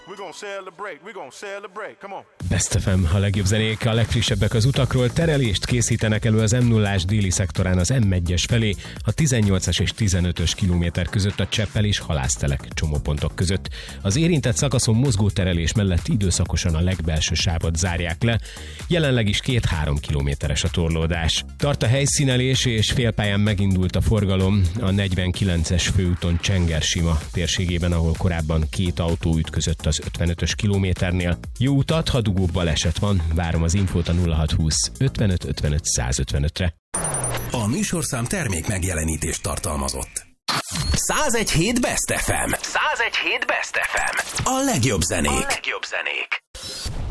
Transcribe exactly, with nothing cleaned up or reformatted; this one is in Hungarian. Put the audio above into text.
We're gonna celebrate, we're gonna celebrate, come on. Best ef em, a legjobb zenék, a legfrissebbek az utakról. Terelést készítenek elő az em nullás déli szektorán az em egyes felé, a tizennyolcas és tizenötös kilométer között a Cseppel és Halásztelek csomópontok között. Az érintett szakaszon mozgó terelés mellett időszakosan a legbelső sávot zárják le, jelenleg is két-három kilométeres a torlódás. Tart a helyszínelés és félpályán megindult a forgalom a negyvenkilences főúton Csenger-Sima térségében, ahol korábban két autó ütközött az ötvenötös kilométernél. Jó utat, ha dugó baleset van, várom az infót a nulla hatszázhúsz ötvenöt ötvenöt százötvenötre. A műsorszám termék megjelenítést tartalmazott. százegy hét Best ef em. százegy hét Best ef em. A legjobb zenék. A legjobb zenék.